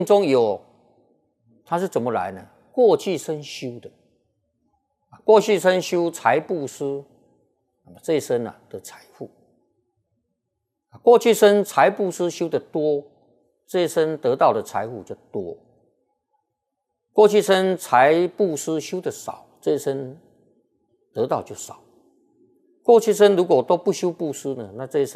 中有，它是怎么来呢？过去生修的，过去生修财布施，那么这一生的财富，过去生财布施修的多，这一生得到的财富就多；过去生财布施修的少，这一生得到就少。过去生如果都不修布施呢，那这一生